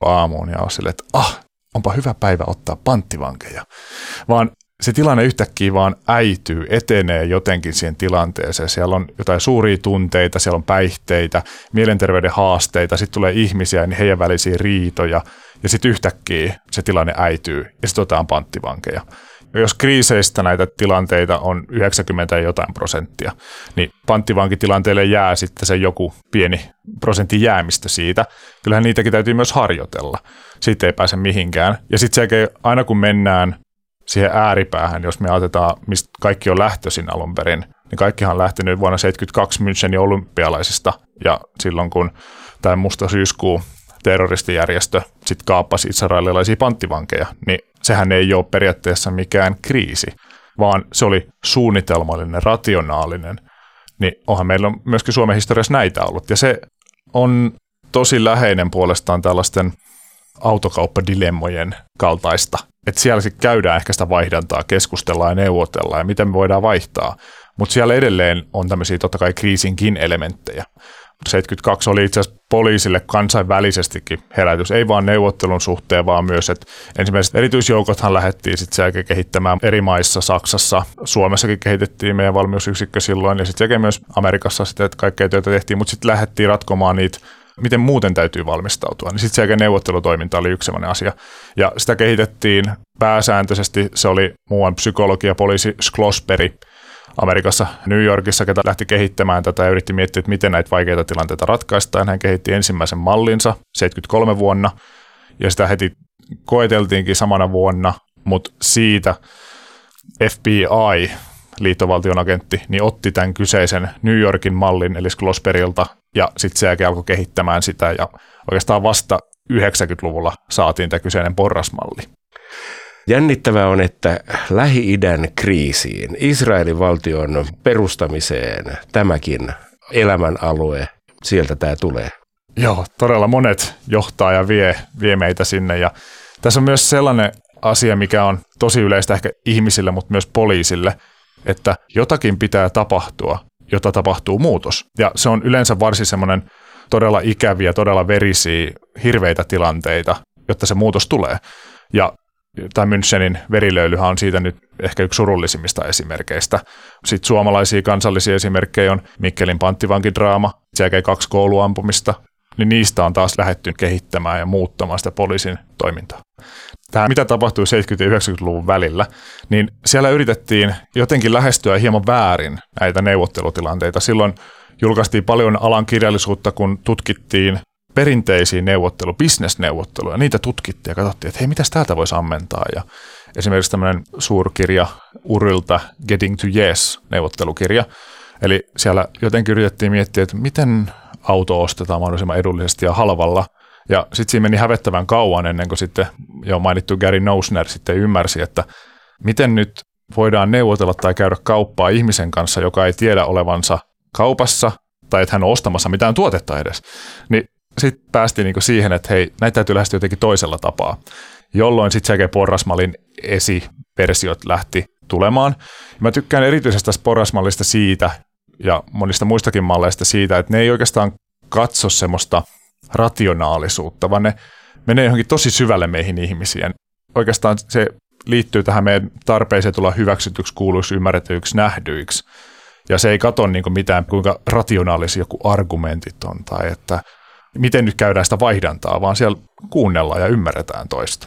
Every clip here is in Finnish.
aamuun ja ole silleen, että onpa hyvä päivä ottaa panttivankeja, vaan se tilanne yhtäkkiä vaan äityy, etenee jotenkin siihen tilanteeseen. Siellä on jotain suuria tunteita, siellä on päihteitä, mielenterveyden haasteita, sitten tulee ihmisiä, niin heidän välisiä riitoja, ja sitten yhtäkkiä se tilanne äityy, ja sitten otetaan panttivankeja. Ja jos kriiseistä näitä tilanteita on 90 ja jotain prosenttia, niin panttivankitilanteelle jää sitten se joku pieni prosentin jäämistä siitä. Kyllähän niitäkin täytyy myös harjoitella. Siitä ei pääse mihinkään. Ja sitten aina kun mennään siihen ääripäähän, jos me ajatellaan, mistä kaikki on lähtöisin alun perin, niin kaikkihan on lähtenyt vuonna 1972 Münchenin olympialaisista, ja silloin kun tämä musta syyskuu terroristijärjestö sitten kaappasi israelilaisia panttivankeja, niin sehän ei ole periaatteessa mikään kriisi, vaan se oli suunnitelmallinen, rationaalinen. Niin onhan meillä myöskin Suomen historiassa näitä ollut, ja se on tosi läheinen puolestaan tällaisten autokauppadilemmojen kaltaista, että siellä sitten käydään ehkä sitä vaihdantaa, keskustellaan ja neuvotellaan ja miten me voidaan vaihtaa, mutta siellä edelleen on tämmöisiä totta kai kriisinkin elementtejä. 72 oli itse asiassa poliisille kansainvälisestikin herätys, ei vaan neuvottelun suhteen, vaan myös, että ensimmäiset erityisjoukothan lähdettiin sitten sen jälkeen kehittämään eri maissa, Saksassa, Suomessakin kehitettiin meidän valmiusyksikkö silloin, ja sitten sekä myös Amerikassa sitten, että kaikkea työtä tehtiin, mutta sitten lähdettiin ratkomaan niitä, miten muuten täytyy valmistautua, niin sitten se jälkeen neuvottelutoiminta oli yksi sellainen asia, ja sitä kehitettiin pääsääntöisesti, se oli muuan psykologia, poliisi Schlossberg, Amerikassa, New Yorkissa, ketä lähti kehittämään tätä ja yritti miettiä, että miten näitä vaikeita tilanteita ratkaistaan. Hän kehitti ensimmäisen mallinsa 73 vuonna ja sitä heti koeteltiinkin samana vuonna, mutta siitä FBI, liittovaltion agentti, niin otti tämän kyseisen New Yorkin mallin, eli Schlossbergilta, ja sitten se jälkeen alkoi kehittämään sitä, ja oikeastaan vasta 90-luvulla saatiin tämä kyseinen porrasmalli. Jännittävää on, että Lähi-idän kriisiin, Israelin valtion perustamiseen, tämäkin elämänalue, sieltä tämä tulee. Joo, todella monet johtaa ja vie meitä sinne. Ja tässä on myös sellainen asia, mikä on tosi yleistä ehkä ihmisille, mutta myös poliisille, että jotakin pitää tapahtua, jota tapahtuu muutos. Ja se on yleensä varsin semmoinen todella ikäviä, todella verisiä, hirveitä tilanteita, jotta se muutos tulee. Ja tämä Münchenin verilöylyhän on siitä nyt ehkä yksi surullisimmista esimerkkeistä. Sitten suomalaisia kansallisia esimerkkejä on Mikkelin panttivankidraama, sen jälkeen 2 kouluampumista, niin niistä on taas lähdetty kehittämään ja muuttamaan sitä poliisin toimintaa. Tämä, mitä tapahtui 70- ja 90-luvun välillä, niin siellä yritettiin jotenkin lähestyä hieman väärin näitä neuvottelutilanteita. Silloin julkaistiin paljon alan kirjallisuutta, kun tutkittiin perinteisiä bisnesneuvotteluja. Niitä tutkittiin ja katsottiin, että hei, mitäs täältä voisi ammentaa. Ja esimerkiksi tämmöinen suurkirja Urilta Getting to Yes -neuvottelukirja. Eli siellä jotenkin yritettiin miettiä, että miten auto ostetaan mahdollisimman edullisesti ja halvalla. Ja sitten siinä meni hävettävän kauan ennen kuin sitten jo mainittu Gary Noesner sitten ymmärsi, että miten nyt voidaan neuvotella tai käydä kauppaa ihmisen kanssa, joka ei tiedä olevansa kaupassa tai että hän on ostamassa mitään tuotetta edes. Niin sitten päästiin niinku siihen, että hei, näitä täytyy lähestyä jotenkin toisella tapaa, jolloin sitten sekä porrasmallin esiversiot lähti tulemaan. Mä tykkään erityisesti tästä porrasmallista siitä ja monista muistakin malleista siitä, että ne ei oikeastaan katso semmoista rationaalisuutta, vaan ne menee johonkin tosi syvälle meihin ihmisiin. Oikeastaan se liittyy tähän meidän tarpeeseen tulla hyväksytyksi, kuuluiksi, ymmärretyiksi, nähdyiksi. Ja se ei katso niinku mitään, kuinka rationaalisia joku argumentit on tai että miten nyt käydään sitä vaihdantaa, vaan siellä kuunnellaan ja ymmärretään toista.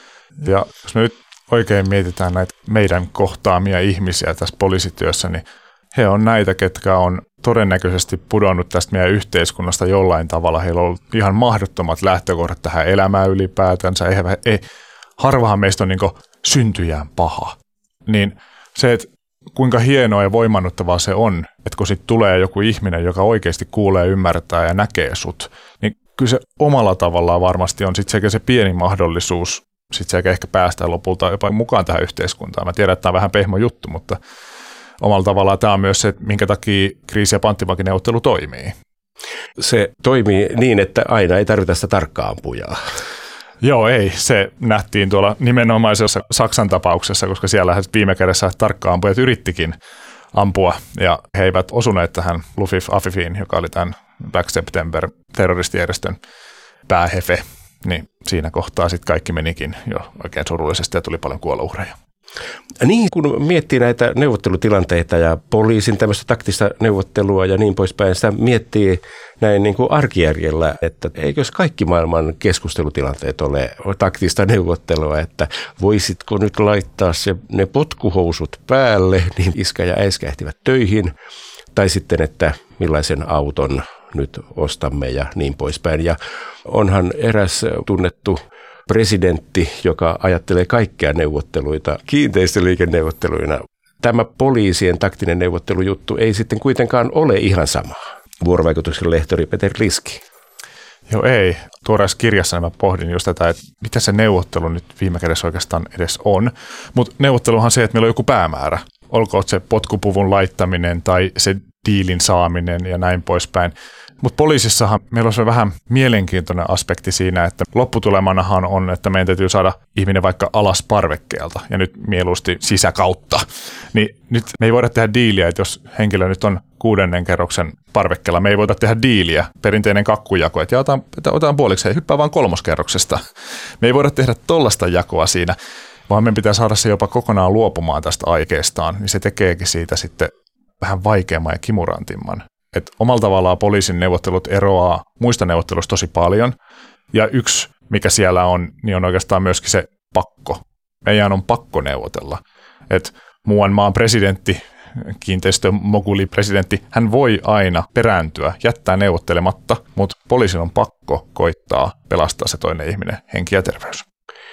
Ja jos me nyt oikein mietitään näitä meidän kohtaamia ihmisiä tässä poliisityössä, niin he on näitä, ketkä on todennäköisesti pudonnut tästä meidän yhteiskunnasta jollain tavalla. Heillä on ollut ihan mahdottomat lähtökohdat tähän elämään ylipäätänsä. Harvahan meistä on niin kuin syntyjään paha. Niin se, että kuinka hienoa ja voimannuttavaa se on, että kun sitten tulee joku ihminen, joka oikeasti kuulee, ymmärtää ja näkee sut, niin kyllä se omalla tavallaan varmasti on sitten sekä se pieni mahdollisuus, sitten sekä ehkä päästään lopulta jopa mukaan tähän yhteiskuntaan. Mä tiedän, että tämä on vähän pehmo juttu, mutta omalla tavallaan tämä on myös se, minkä takia kriisi- ja panttivankineuvottelu toimii. Se toimii niin, että aina ei tarvita sitä tarkkaa ampujaa. Joo, ei. Se nähtiin tuolla nimenomaisessa Saksan tapauksessa, koska siellä viime kädessä tarkka-ampujat yrittikin ampua, ja he eivät osuneet tähän Lufif Afifiin, joka oli tämän Black September -terroristijärjestön päähefe. Niin siinä kohtaa sitten kaikki menikin jo oikein surullisesti ja tuli paljon kuolouhreja. Niin, kun miettii näitä neuvottelutilanteita ja poliisin tämmöistä taktista neuvottelua ja niin poispäin, sitä miettii näin niin kuin arkijärjellä, että eikös kaikki maailman keskustelutilanteet ole taktista neuvottelua, että voisitko nyt laittaa ne potkuhousut päälle, niin iskä ja äiskä ehtivät töihin, tai sitten, että millaisen auton nyt ostamme ja niin poispäin. Ja onhan eräs tunnettu presidentti, joka ajattelee kaikkia neuvotteluita kiinteistöliikenneuvotteluina. Tämä poliisien taktinen neuvottelujuttu ei sitten kuitenkaan ole ihan sama. Vuorovaikutuksen lehtori Peter Liski. Joo, ei. Tuoreessa kirjassa mä pohdin just tätä, että mitä se neuvottelu nyt viime kädessä oikeastaan edes on. Mutta neuvotteluhan se, että meillä on joku päämäärä. Olkoon se potkupuvun laittaminen tai se diilin saaminen ja näin poispäin. Mutta poliisissahan meillä on se vähän mielenkiintoinen aspekti siinä, että lopputulemanahan on, että meidän täytyy saada ihminen vaikka alas parvekkeelta ja nyt mieluusti sisäkautta. Niin nyt me ei voida tehdä diiliä, että jos henkilö nyt on 6. kerroksen parvekkeella, me ei voida tehdä diiliä, perinteinen kakkujako, että otetaan puoliksi ja hyppää vaan 3. kerroksesta. Me ei voida tehdä tollaista jakoa siinä, vaan meidän pitää saada se jopa kokonaan luopumaan tästä aikeestaan, niin se tekeekin siitä sitten vähän vaikeamman ja kimurantimman. Et omalla tavallaan poliisin neuvottelut eroaa muista neuvotteluista tosi paljon. Ja yksi, mikä siellä on, niin on oikeastaan myöskin se pakko. Meidän on pakko neuvotella. Et muuan maan presidentti, kiinteistömoguli-presidentti, hän voi aina perääntyä, jättää neuvottelematta, mutta poliisin on pakko koittaa pelastaa se toinen ihminen, henki ja terveys.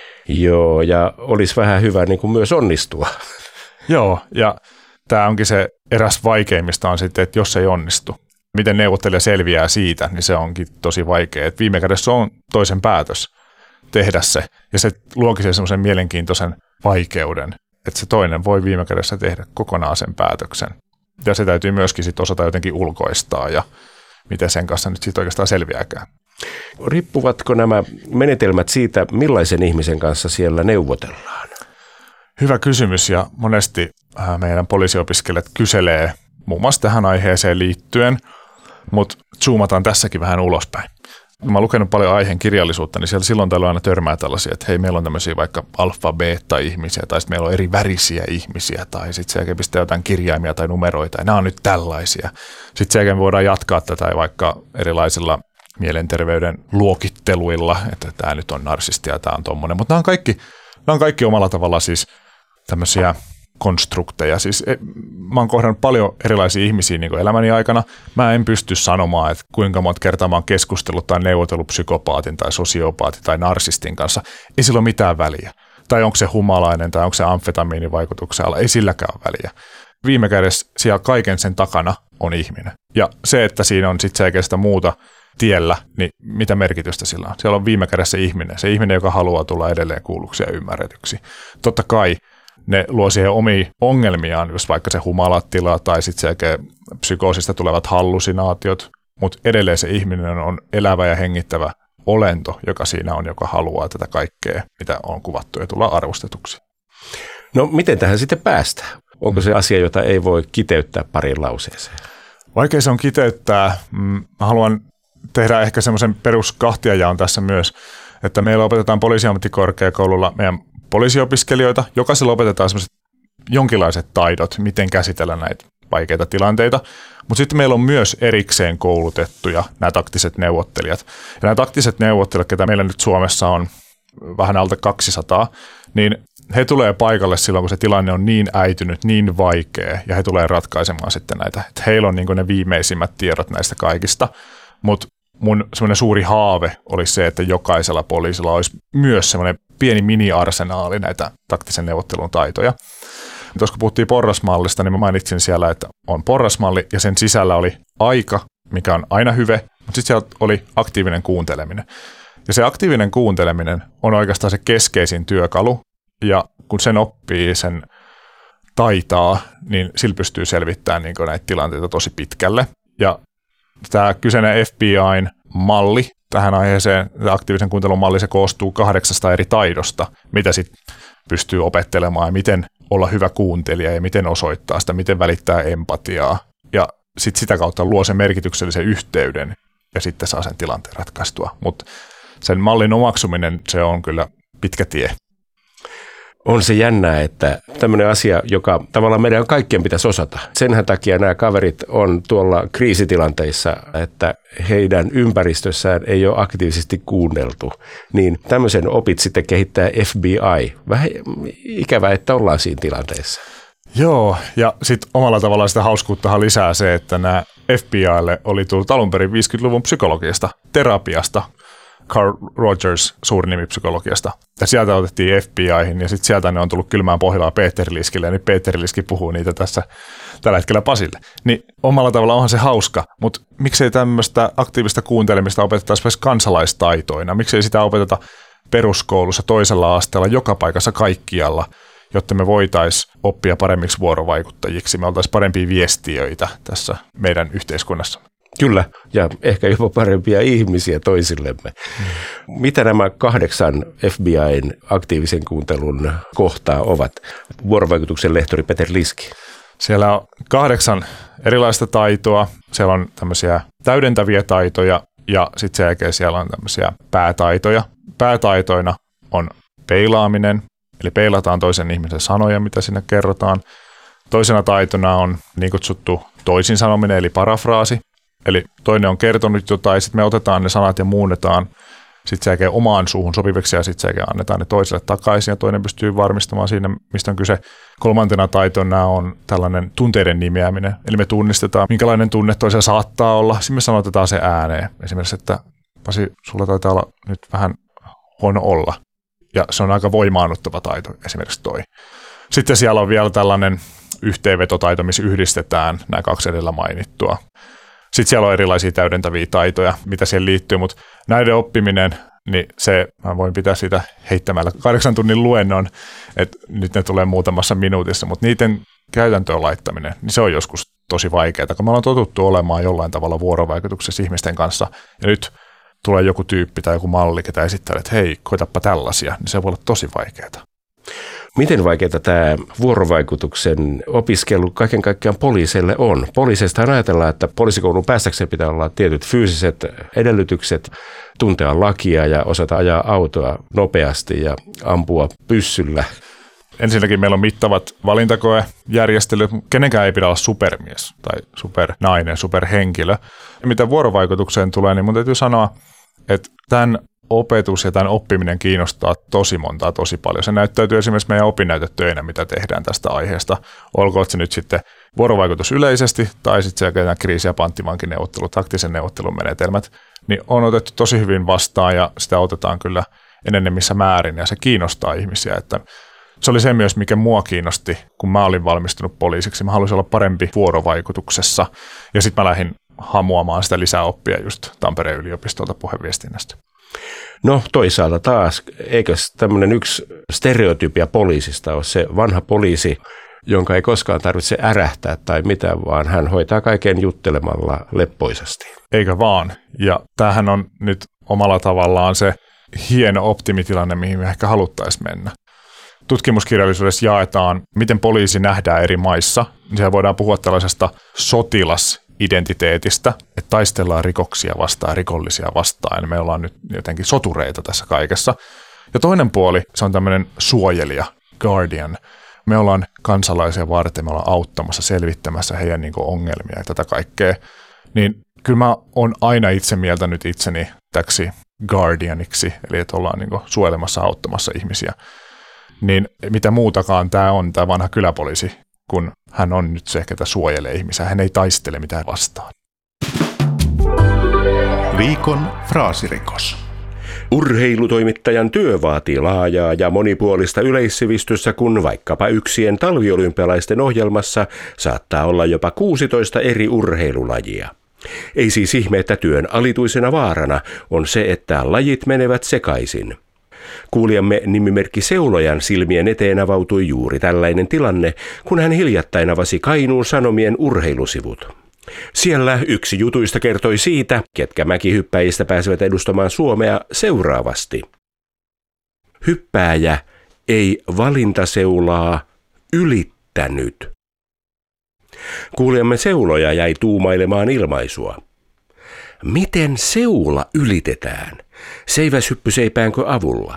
Joo, ja olisi vähän hyvä niin kuin myös onnistua. Joo, ja tämä onkin se eräs vaikeimmista on sitten, että jos ei onnistu, miten neuvottelija selviää siitä, niin se onkin tosi vaikea. Et viime kädessä on toisen päätös tehdä se, ja se luokin sen semmoisen mielenkiintoisen vaikeuden, että se toinen voi viime kädessä tehdä kokonaan sen päätöksen. Ja se täytyy myöskin sitten osata jotenkin ulkoistaa, ja miten sen kanssa nyt sitten oikeastaan selviääkään. Riippuvatko nämä menetelmät siitä, millaisen ihmisen kanssa siellä neuvotellaan? Hyvä kysymys, ja monesti meidän poliisiopiskelijat kyselee muun muassa tähän aiheeseen liittyen, mutta zoomataan tässäkin vähän ulospäin. Mä oon lukenut paljon aiheen kirjallisuutta, niin siellä silloin tällöin aina törmää tällaisia, että hei, meillä on tämmöisiä vaikka alfa-beta-ihmisiä, tai sitten meillä on eri värisiä ihmisiä, tai sitten sen jälkeen pistää jotain kirjaimia tai numeroita, ja nämä on nyt tällaisia. Sitten sen jälkeen voidaan jatkaa tätä vaikka erilaisilla mielenterveyden luokitteluilla, että tämä nyt on narsistia ja tämä on tommoinen, mutta nämä on kaikki omalla tavalla siis tämmöisiä konstrukteja. Siis mä oon kohdannut paljon erilaisia ihmisiä niin kuin elämäni aikana. Mä en pysty sanomaan, että kuinka monta kertaa mä oon keskustellut tai neuvotellut psykopaatin tai sosiopaatin tai narsistin kanssa. Ei sillä ole mitään väliä. Tai onko se humalainen tai onko se amfetamiinivaikutuksella. Ei silläkään ole väliä. Viime kädessä siellä kaiken sen takana on ihminen. Ja se, että siinä on sitten selkeästi muuta tiellä, niin mitä merkitystä sillä on? Siellä on viime kädessä se ihminen, joka haluaa tulla edelleen kuulluksi ja ymmärretyksi. Totta kai ne luo siihen omia ongelmiaan, jos vaikka se humalatila tai sitten selkeä psykoosista tulevat hallusinaatiot, mutta edelleen se ihminen on elävä ja hengittävä olento, joka siinä on, joka haluaa tätä kaikkea, mitä on kuvattu ja tulla arvostetuksi. No miten tähän sitten päästään? Onko se asia, jota ei voi kiteyttää pariin lauseeseen? Vaikea se on kiteyttää. Mä haluan tehdä ehkä semmoisen peruskahtiajaon tässä myös, että meillä opetetaan poliisiammattikorkeakoululla meidän poliisiopiskelijoita. Jokaisella opetetaan sellaiset jonkinlaiset taidot, miten käsitellä näitä vaikeita tilanteita. Mutta sitten meillä on myös erikseen koulutettuja nämä taktiset neuvottelijat. Ja nämä taktiset neuvottelijat, ketä meillä nyt Suomessa on vähän alta 200, niin he tulee paikalle silloin, kun se tilanne on niin äitynyt, niin vaikea, ja he tulee ratkaisemaan sitten näitä. Että heillä on niin kuin ne viimeisimmät tiedot näistä kaikista. Mutta mun semmoinen suuri haave oli se, että jokaisella poliisilla olisi myös semmoinen pieni mini-arsenaali näitä taktisen neuvottelun taitoja. Tuossa kun puhuttiin porrasmallista, niin mä mainitsin siellä, että on porrasmalli ja sen sisällä oli aika, mikä on aina hyvä, mutta sitten siellä oli aktiivinen kuunteleminen. Ja se aktiivinen kuunteleminen on oikeastaan se keskeisin työkalu, ja kun sen oppii, sen taitaa, niin sillä pystyy selvittämään niin näitä tilanteita tosi pitkälle. Ja tämä kyseinen FBI:n malli tähän aiheeseen, aktiivisen kuuntelun malli, se koostuu 8 eri taidosta, mitä sitten pystyy opettelemaan ja miten olla hyvä kuuntelija ja miten osoittaa sitä, miten välittää empatiaa. Ja sitten sitä kautta luo sen merkityksellisen yhteyden ja sitten saa sen tilanteen ratkaistua. Mutta sen mallin omaksuminen, se on kyllä pitkä tie. On se jännää, että tämmöinen asia, joka tavallaan meidän kaikkien pitäisi osata. Senhän takia nämä kaverit on tuolla kriisitilanteissa, että heidän ympäristössään ei ole aktiivisesti kuunneltu. Niin tämmöisen opit sitten kehittää FBI. Vähän ikävää, että ollaan siinä tilanteessa. Joo, ja sitten omalla tavallaan sitä hauskuuttahan lisää se, että nämä FBIlle oli tullut alun perin 50-luvun psykologiasta, terapiasta. Carl Rogers, suuri nimi psykologiasta. Ja sieltä otettiin FBIhin ja sitten sieltä ne on tullut kylmään Pohjolaa Peter Liskille ja nyt Peter Liski puhuu niitä tässä tällä hetkellä Pasille. Niin omalla tavalla onhan se hauska, mutta miksei tämmöistä aktiivista kuuntelemista opetettaisi myös kansalaistaitoina? Miksei sitä opeteta peruskoulussa toisella asteella joka paikassa kaikkialla, jotta me voitaisiin oppia paremmiksi vuorovaikuttajiksi, me oltaisiin parempia viestiöitä tässä meidän yhteiskunnassa. Kyllä, ja ehkä jopa parempia ihmisiä toisillemme. Mitä nämä 8 FBI:n aktiivisen kuuntelun kohtaa ovat? Vuorovaikutuksen lehtori Peter Liski. Siellä on 8 erilaista taitoa. Siellä on tämmöisiä täydentäviä taitoja ja sitten sen jälkeen siellä on tämmöisiä päätaitoja. Päätaitoina on peilaaminen, eli peilataan toisen ihmisen sanoja, mitä sinne kerrotaan. Toisena taitona on niin kutsuttu toisin sanominen, eli parafraasi. Eli toinen on kertonut jotain, sitten me otetaan ne sanat ja muunnetaan sitten sen jälkeen omaan suuhun sopiviksi ja sitten sen jälkeen annetaan ne toiselle takaisin ja toinen pystyy varmistamaan siinä, mistä on kyse. Kolmantena taitona on tällainen tunteiden nimeäminen. Eli me tunnistetaan, minkälainen tunne toisella saattaa olla. Sitten me sanotetaan se ääneen. Esimerkiksi, että Pasi, sulla taitaa olla nyt vähän huono olla. Ja se on aika voimaannuttava taito, esimerkiksi toi. Sitten siellä on vielä tällainen yhteenvetotaito, missä yhdistetään nämä 2 edellä mainittua. Sitten siellä on erilaisia täydentäviä taitoja, mitä siihen liittyy, mutta näiden oppiminen, niin se, mä voin pitää siitä heittämällä 8 tunnin luennon, että nyt ne tulee muutamassa minuutissa, mutta niiden käytäntöön laittaminen, niin se on joskus tosi vaikeaa, kun me ollaan totuttu olemaan jollain tavalla vuorovaikutuksessa ihmisten kanssa, ja nyt tulee joku tyyppi tai joku malli, ketä esittää, että hei, koitapa tällaisia, niin se voi olla tosi vaikeaa. Miten vaikeaa tämä vuorovaikutuksen opiskelu kaiken kaikkiaan poliiseille on? Poliiseista ajatellaan, että poliisikoulun päästäkseen pitää olla tietyt fyysiset edellytykset, tuntea lakia ja osata ajaa autoa nopeasti ja ampua pyssyllä. Ensinnäkin meillä on mittavat valintakoejärjestelyt. Kenenkään ei pidä olla supermies tai supernainen, superhenkilö. Ja mitä vuorovaikutukseen tulee, niin mun täytyy sanoa, että tämän opetus ja tämän oppiminen kiinnostaa tosi paljon. Se näyttäytyy esimerkiksi meidän opinnäytetöinä, mitä tehdään tästä aiheesta. Olkoon se nyt sitten vuorovaikutus yleisesti tai sitten se kriisi- ja panttivankineuvottelu, taktisen neuvottelun menetelmät, niin on otettu tosi hyvin vastaan ja sitä otetaan kyllä enenevissä määrin ja se kiinnostaa ihmisiä. Että se oli se myös, mikä mua kiinnosti, kun mä olin valmistunut poliisiksi. Mä halusin olla parempi vuorovaikutuksessa ja sitten mä lähdin hamuamaan sitä lisäoppia just Tampereen yliopistolta puheviestinnästä. No toisaalta taas, eikö tämmöinen yksi stereotypia poliisista ole se vanha poliisi, jonka ei koskaan tarvitse ärähtää tai mitään, vaan hän hoitaa kaiken juttelemalla leppoisasti. Eikö vaan? Ja tämähän on nyt omalla tavallaan se hieno optimitilanne, mihin me ehkä haluttaisiin mennä. Tutkimuskirjallisuudessa jaetaan, miten poliisi nähdään eri maissa. Siellä voidaan puhua tällaisesta sotilasidentiteetistä, että taistellaan rikoksia vastaan, rikollisia vastaan. Me ollaan nyt jotenkin sotureita tässä kaikessa. Ja toinen puoli, se on tämmöinen suojelija, guardian. Me ollaan kansalaisia varten, me ollaan auttamassa, selvittämässä heidän ongelmia ja tätä kaikkea. Niin kyllä mä oon aina itse mieltänyt itseni täksi guardianiksi, eli että ollaan suojelemassa, auttamassa ihmisiä. Niin mitä muutakaan tämä on, tämä vanha kyläpoliisi, kun hän on nyt se, ketä suojelee ihmisiä. Hän ei taistele mitään vastaan. Viikon fraasirikos. Urheilutoimittajan työ vaatii laajaa ja monipuolista yleissivistystä, kun vaikkapa yksien talviolympialaisten ohjelmassa saattaa olla jopa 16 eri urheilulajia. Ei siis ihme, että työn alituisena vaarana on se, että lajit menevät sekaisin. Kuulijamme nimimerkki Seulojan silmien eteen avautui juuri tällainen tilanne, kun hän hiljattain avasi Kainuun Sanomien urheilusivut. Siellä yksi jutuista kertoi siitä, ketkä mäkihyppäjistä pääsevät edustamaan Suomea seuraavasti. Hyppääjä ei valintaseulaa ylittänyt. Kuulijamme Seuloja jäi tuumailemaan ilmaisua. Miten seula ylitetään? Seiväshyppyseipäänkö avulla?